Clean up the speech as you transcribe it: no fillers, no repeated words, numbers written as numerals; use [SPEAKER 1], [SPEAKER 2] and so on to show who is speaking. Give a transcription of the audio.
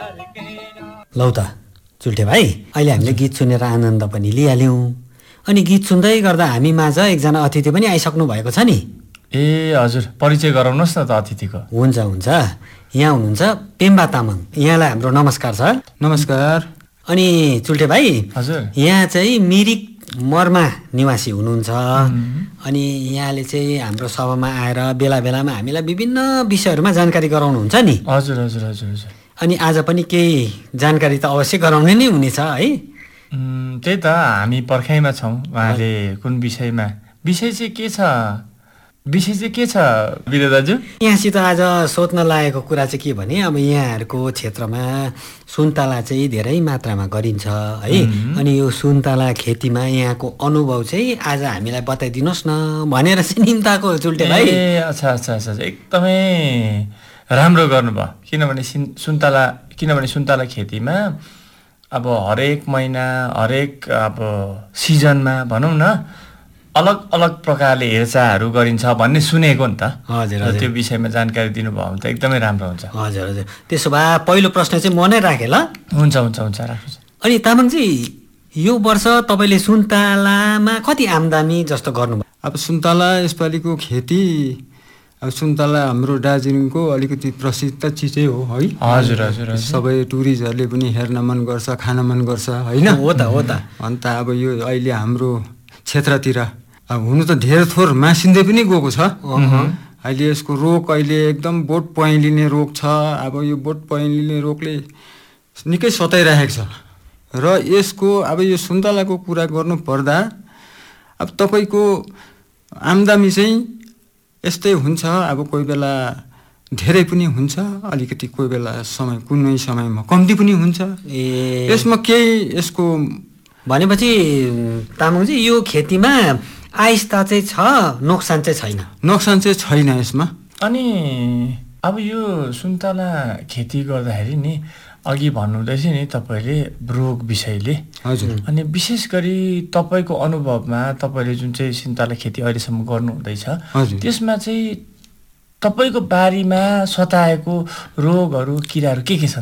[SPEAKER 1] लौ त चुल्ठे भाइ, अहिले हामीले गीत सुनेर आनन्द पनि लिइहाल्यौँ। अनि गीत सुन्दै गर्दा हामी माझ एकजना अतिथि पनि आइसक्नु भएको छ नि।
[SPEAKER 2] ए हजुर, परिचय गराउनुहोस् न त अतिथिको।
[SPEAKER 1] हुन्छ हुन्छ, यहाँ हुनुहुन्छ पेम्बा तामाङ। यहाँलाई हाम्रो नमस्कार छ।
[SPEAKER 3] नमस्कार।
[SPEAKER 1] अनि चुल्ठे भाइ,
[SPEAKER 2] हजुर,
[SPEAKER 1] यहाँ चाहिँ मिरिक मर्मा निवासी हुनुहुन्छ। अनि यहाँले चाहिँ हाम्रो सभामा आएर बेला बेलामा हामीलाई विभिन्न विषयहरूमा जानकारी गराउनुहुन्छ नि।
[SPEAKER 2] हजुर हजुर हजुर हजुर।
[SPEAKER 1] अनि आज पनि केही जानकारी त अवश्य गराउने नै हुनेछ है।
[SPEAKER 2] त्यही त, हामी पर्खाइमा छौँ उहाँले कुन विषयमा। विषय चाहिँ के छ वीर दाजु?
[SPEAKER 1] यहाँसित आज सोध्न लागेको कुरा चाहिँ के भने, अब यहाँहरूको क्षेत्रमा सुन्तला चाहिँ धेरै मात्रामा गरिन्छ है। अनि यो सुन्तला खेतीमा यहाँको अनुभव चाहिँ आज हामीलाई बताइदिनुहोस् न भनेर चाहिँ निम्ताको चुल्ठे भाइ।
[SPEAKER 2] ए अच्छा अच्छा अच्छा, एकदमै राम्रो गर्नुभयो। किनभने सुन्तला खेतीमा अब हरेक महिना, हरेक अब सिजनमा भनौँ न, अलग अलग प्रकारले हेरचाहहरू गरिन्छ भन्ने सुनेको नि त।
[SPEAKER 1] हजुर,
[SPEAKER 2] त्यो विषयमा जानकारी दिनुभयो भने त एकदमै राम्रो हुन्छ।
[SPEAKER 1] हजुर हजुर, त्यसो भए पहिलो प्रश्न चाहिँ म नै राखेँ ल।
[SPEAKER 2] हुन्छ हुन्छ हुन्छ, राख्नुहोस्।
[SPEAKER 1] अनि तामाङजी, यो वर्ष तपाईँले सुन्तलामा कति आम्दानी जस्तो गर्नुभयो?
[SPEAKER 3] अब सुन्तला यसपालिको खेती, अब सुन्तला हाम्रो दार्जिलिङको अलिकति प्रसिद्ध चिजै हो है।
[SPEAKER 2] हजुर हजुर,
[SPEAKER 3] सबै टुरिस्टहरूले पनि हेर्न मन गर्छ, खान मन गर्छ होइन।
[SPEAKER 1] हो त।
[SPEAKER 3] अन्त अब यो अहिले हाम्रो क्षेत्रतिर अब हुनु त धेर थोर मासिँदै पनि गएको छ। अहिले यसको रोग अहिले एकदम बोट पहेँलिने रोग छ। अब यो बोट पहेँलिने रोगले निकै सताइरहेको छ। र यसको अब यो सुन्तलाको कुरा गर्नु पर्दा अब तपाईँको आम्दानी चाहिँ यस्तै हुन्छ। अब कोही बेला धेरै पनि हुन्छ, अलिकति कोही बेला कुनै समयमा कम्ती पनि हुन्छ। यसमा केही यसको
[SPEAKER 1] भनेपछि तामाङजी, यो खेतीमा आइस्ता चाहिँ छ, नोक्सान चाहिँ छैन?
[SPEAKER 3] नोक्सान चाहिँ छैन यसमा।
[SPEAKER 2] अनि अब यो सुन्तला खेती गर्दाखेरि नि, अघि भन्नुहुँदैछ नि तपाईँले रोग विषयले।
[SPEAKER 3] हजुर।
[SPEAKER 2] अनि विशेष गरी तपाईँको अनुभवमा तपाईँले जुन चाहिँ सुन्तला खेती अहिलेसम्म गर्नुहुँदैछ, त्यसमा चाहिँ तपाईँको बारीमा सताएको रोगहरू, किराहरू के छन्?